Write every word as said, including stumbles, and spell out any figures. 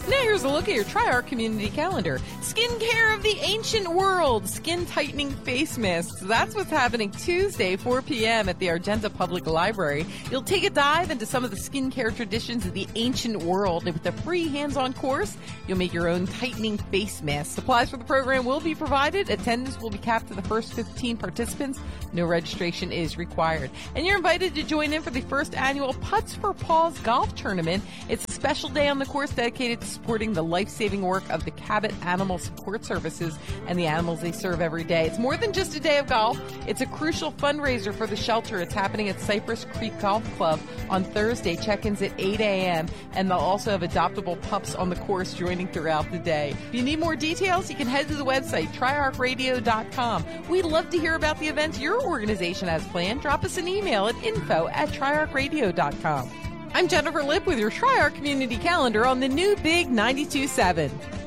Now here's a look at your TriArc community calendar. Skincare of the ancient world. Skin tightening face masks. That's what's happening Tuesday, four p.m. at the Argenta Public Library. You'll take a dive into some of the skincare traditions of the ancient world. And with a free hands-on course, you'll make your own tightening face mask. Supplies for the program will be provided. Attendance will be capped to the first fifteen participants. No registration is required. And you're invited to join in for the first annual Putts for Paws golf tournament. It's a special day on the course dedicated to supporting the life-saving work of the Cabot Animal Support Services and the animals they serve every day. It's more than just a day of golf. It's a crucial fundraiser for the shelter. It's happening at Cypress Creek Golf Club on Thursday. Check-ins at eight a.m. and they'll also have adoptable pups on the course joining throughout the day. If you need more details, you can head to the website, tri arc radio dot com. We'd love to hear about the events your organization has planned. Drop us an email at info at tri arc radio dot com. I'm Jennifer Lipp with your TriArc Community Calendar on the new Big ninety-two point seven.